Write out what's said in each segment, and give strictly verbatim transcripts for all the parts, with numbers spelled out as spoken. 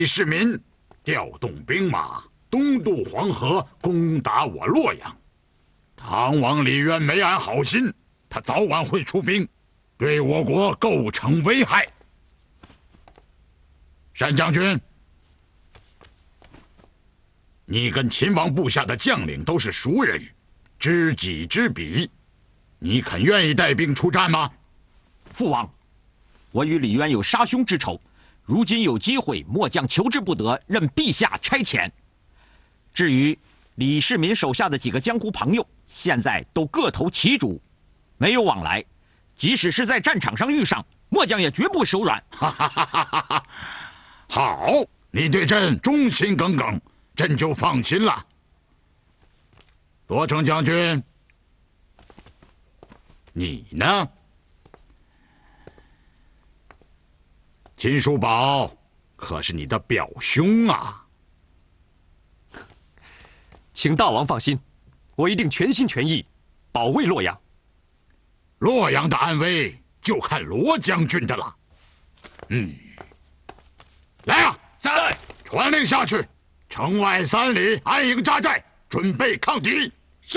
市民调动兵马东渡黄河，攻打我洛阳。唐王李渊没安好心，他早晚会出兵，对我国构成危害。单将军，你跟秦王部下的将领都是熟人，知己知彼，你肯愿意带兵出战吗？ 父王，我与李渊有杀兄之仇，如今有机会，末将求之不得，任陛下差遣。至于李世民手下的几个江湖朋友，现在都各投其主，没有往来。即使是在战场上遇上，末将也绝不手软。 哈哈哈哈哈哈！好，你对朕忠心耿耿，朕就放心了。罗成将军，你呢？秦叔宝可是你的表兄啊！ 请大王放心，我一定全心全意保卫洛阳。 洛阳的安危就看罗将军的了。嗯，来啊， 在， 传令下去，城外三里安营扎寨，准备抗敌。 是。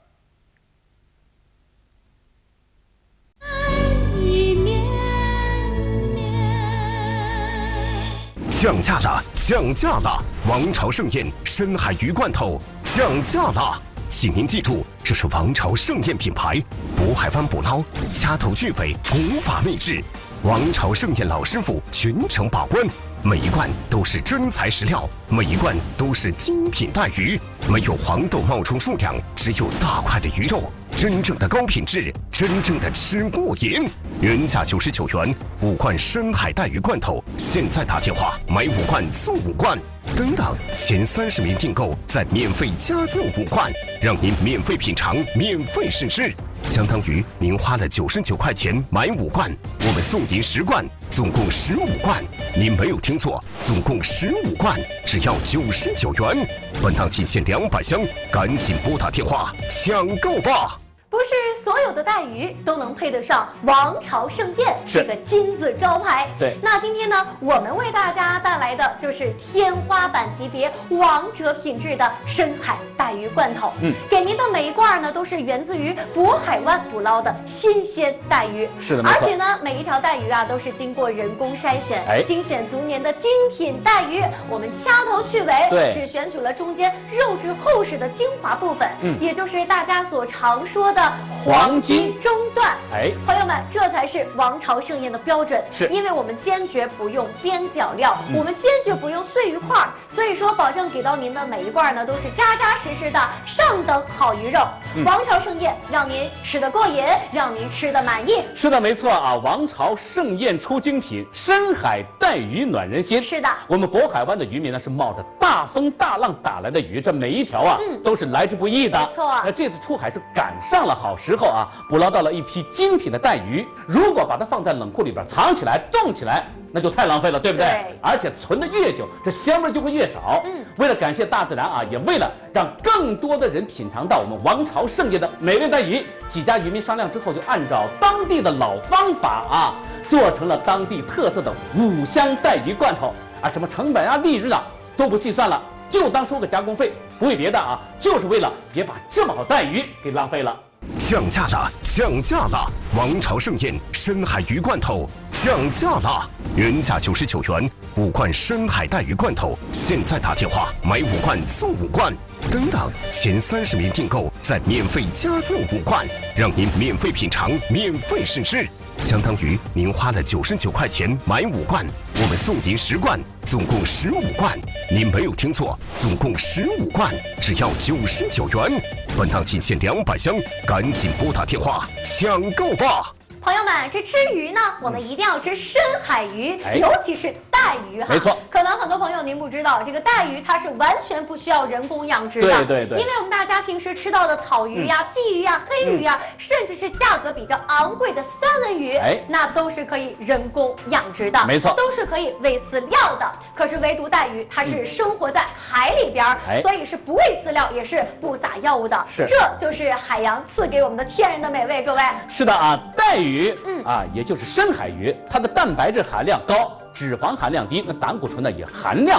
降价了，降价了！王朝盛宴深海鱼罐头降价了，请您记住，这是王朝盛宴品牌，渤海湾捕捞，掐头去尾，古法秘制。王朝盛宴老师傅全程把关，每一罐都是真材实料，每一罐都是精品带鱼，没有黄豆冒充数量，只有大块的鱼肉，真正的高品质，真正的吃过瘾。原价九十九元，五罐深海带鱼罐头，现在打电话买五罐送五罐，等等，前三十名订购再免费加赠五罐，让您免费品尝，免费试吃。相当于您花了九十九块钱买五罐，我们送您十罐，总共十五罐。您没有听错，总共十五罐，只要九十九元。本档仅限两百箱，赶紧拨打电话抢购吧！ 不是所有的带鱼都能配得上王朝盛宴这个金字招牌。 对， 那今天呢，我们为大家带来的就是天花板级别、王者品质的深海带鱼罐头。嗯，给您的每一罐呢，都是源自于渤海湾捕捞的新鲜带鱼。 是的，没错。 而且呢，每一条带鱼啊，都是经过人工筛选， 哎， 精选足年的精品带鱼。我们掐头去尾， 对， 只选取了中间肉质厚实的精华部分，嗯，也就是大家所常说的黄金中段。哎，朋友们，这才是王朝盛宴的标准。是，因为我们坚决不用边角料，嗯、我们坚决不用碎鱼块，所以说保证给到您的每一罐呢都是扎扎实实的上等好鱼肉。嗯、王朝盛宴让您吃得过瘾，让您吃得满意。 是的，没错啊！王朝盛宴出精品，深海带鱼暖人心。 是的， 我们渤海湾的渔民呢是冒着大风大浪打来的鱼，这每一条啊、嗯、都是来之不易的。 没错， 那这次出海是赶上了好时候啊，捕捞到了一批精品的带鱼。如果把它放在冷库里边藏起来、冻起来，那就太浪费了，对不对？ 对。 而且存得越久，这香味就会越少。嗯。为了感谢大自然啊，也为了让更多的人品尝到我们王朝盛宴的美味带鱼，几家渔民商量之后，就按照当地的老方法啊，做成了当地特色的五香带鱼罐头啊，什么成本啊、利润啊都不细算了，就当收个加工费，不为别的啊，就是为了别把这么好带鱼给浪费了。 降价了，降价了！王朝盛宴深海鱼罐头降价了，原价九十九元，五罐深海带鱼罐头，现在打电话买五罐送五罐，等等，前三十名订购再免费加赠五罐，让您免费品尝，免费试吃。相当于您花了九十九块钱买五罐，我们送您十罐，总共十五罐。您没有听错，总共十五罐，只要九十九元。本档仅限两百箱，赶紧拨打电话抢购吧！ 朋友们，这吃鱼呢，我们一定要吃深海鱼，哎、尤其是带鱼哈。 没错， 可能很多朋友您不知道，这个带鱼它是完全不需要人工养殖的。 对对对。 因为我们大家平时吃到的草鱼呀、嗯、鲫鱼呀、黑鱼呀，嗯、甚至是价格比较昂贵的三文鱼，哎，那都是可以人工养殖的。 没错， 都是可以喂饲料的。可是唯独带鱼，它是生活在海里边，嗯、所以是不喂饲料，也是不撒药物的。 是， 这就是海洋赐给我们的天然的美味。各位， 是的啊，带鱼。鱼，嗯啊，也就是深海鱼，它的蛋白质含量高， 脂肪含量低，那胆固醇呢也含量